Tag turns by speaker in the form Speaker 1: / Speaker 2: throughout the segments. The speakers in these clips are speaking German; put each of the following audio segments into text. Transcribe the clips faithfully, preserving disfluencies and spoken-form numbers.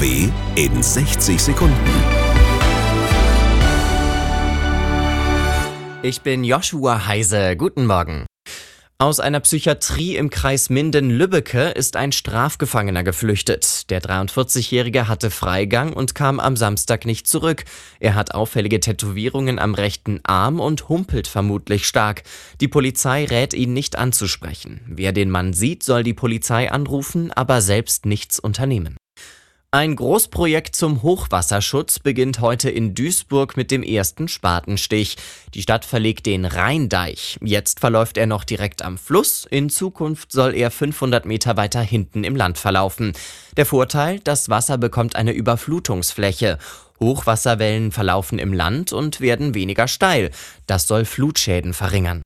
Speaker 1: W in sechzig Sekunden.
Speaker 2: Ich bin Joshua Heise. Guten Morgen. Aus einer Psychiatrie im Kreis Minden-Lübbecke ist ein Strafgefangener geflüchtet. Der dreiundvierzigjährige hatte Freigang und kam am Samstag nicht zurück. Er hat auffällige Tätowierungen am rechten Arm und humpelt vermutlich stark. Die Polizei rät ihn nicht anzusprechen. Wer den Mann sieht, soll die Polizei anrufen, aber selbst nichts unternehmen. Ein Großprojekt zum Hochwasserschutz beginnt heute in Duisburg mit dem ersten Spatenstich. Die Stadt verlegt den Rheindeich. Jetzt verläuft er noch direkt am Fluss. In Zukunft soll er fünfhundert Meter weiter hinten im Land verlaufen. Der Vorteil: Das Wasser bekommt eine Überflutungsfläche. Hochwasserwellen verlaufen im Land und werden weniger steil. Das soll Flutschäden verringern.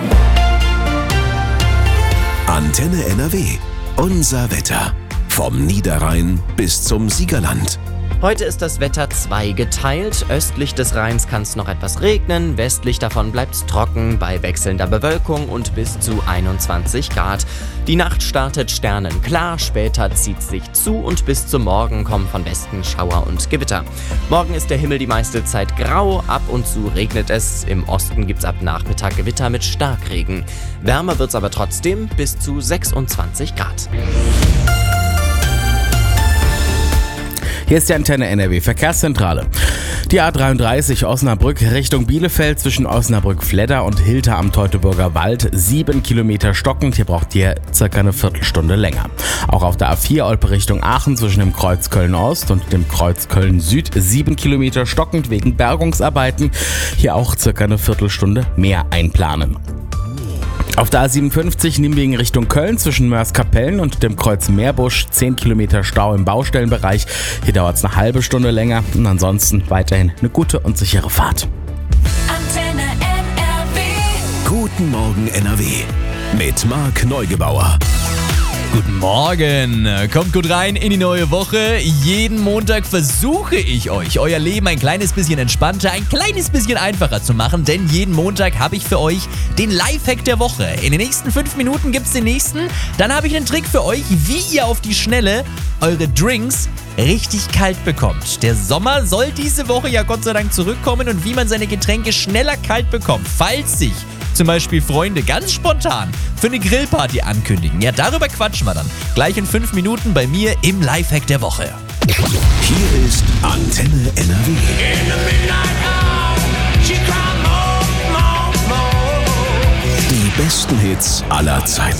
Speaker 1: Antenne N R W. Unser Wetter. Vom Niederrhein bis zum Siegerland.
Speaker 2: Heute ist das Wetter zweigeteilt. Östlich des Rheins kann es noch etwas regnen, westlich davon bleibt es trocken bei wechselnder Bewölkung und bis zu einundzwanzig Grad. Die Nacht startet sternenklar, später zieht sich zu und bis zum Morgen kommen von Westen Schauer und Gewitter. Morgen ist der Himmel die meiste Zeit grau, ab und zu regnet es. Im Osten gibt es ab Nachmittag Gewitter mit Starkregen. Wärmer wird es aber trotzdem, bis zu sechsundzwanzig Grad.
Speaker 3: Hier ist die Antenne N R W Verkehrszentrale. Die A dreiunddreißig Osnabrück Richtung Bielefeld zwischen Osnabrück-Fledder und Hilter am Teutoburger Wald. Sieben Kilometer stockend, hier braucht ihr circa eine Viertelstunde länger. Auch auf der A vier Olpe Richtung Aachen zwischen dem Kreuz Köln-Ost und dem Kreuz Köln-Süd. Sieben Kilometer stockend wegen Bergungsarbeiten. Hier auch circa eine Viertelstunde mehr einplanen. Auf der A siebenundfünfzig Nimwegen Richtung Köln zwischen Mörs-Kapellen und dem Kreuz Meerbusch zehn Kilometer Stau im Baustellenbereich. Hier dauert es eine halbe Stunde länger und ansonsten weiterhin eine gute und sichere Fahrt.
Speaker 4: Antenne N R W.
Speaker 1: Guten Morgen N R W. Mit Marc Neugebauer.
Speaker 5: Guten Morgen, kommt gut rein in die neue Woche. Jeden Montag versuche ich euch, euer Leben ein kleines bisschen entspannter, ein kleines bisschen einfacher zu machen, denn jeden Montag habe ich für euch den Lifehack der Woche. In den nächsten fünf Minuten gibt es den nächsten, dann habe ich einen Trick für euch, wie ihr auf die Schnelle eure Drinks richtig kalt bekommt. Der Sommer soll diese Woche ja Gott sei Dank zurückkommen und wie man seine Getränke schneller kalt bekommt, falls sich zum Beispiel Freunde ganz spontan für eine Grillparty ankündigen. Ja, darüber quatschen wir dann. Gleich in fünf Minuten bei mir im Lifehack der Woche.
Speaker 1: Hier ist Antenne N R W. Die besten Hits aller Zeiten.